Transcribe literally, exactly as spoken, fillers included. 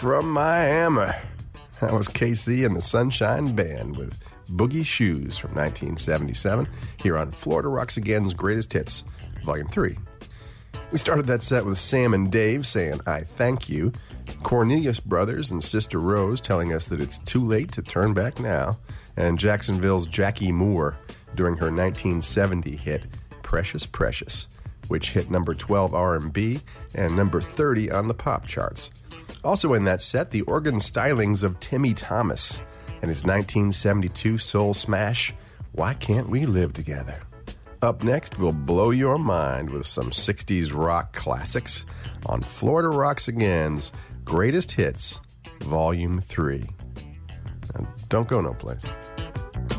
from Miami. That was K C and the Sunshine Band with Boogie Shoes from nineteen seventy-seven here on Florida Rocks Again's Greatest Hits, Volume three. We started that set with Sam and Dave saying, I thank you. Cornelius Brothers and Sister Rose telling us that it's too late to turn back now. And Jacksonville's Jackie Moore doing her nineteen seventy hit, Precious Precious, which hit number twelve R and B and number thirty on the pop charts. Also in that set, the organ stylings of Timmy Thomas and his nineteen seventy-two soul smash, Why Can't We Live Together? Up next, we'll blow your mind with some sixties rock classics on Florida Rocks Again's Greatest Hits, Volume three. And don't go no place.